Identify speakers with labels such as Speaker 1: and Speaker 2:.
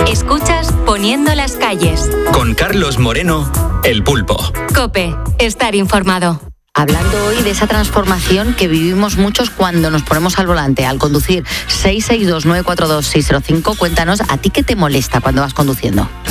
Speaker 1: Escuchas Poniendo las calles.
Speaker 2: Con Carlos Moreno, El Pulpo.
Speaker 1: COPE. Estar informado.
Speaker 3: Hablando hoy de esa transformación que vivimos muchos cuando nos ponemos al volante, al conducir. 662-942-605. Cuéntanos, ¿a ti qué te molesta cuando vas conduciendo?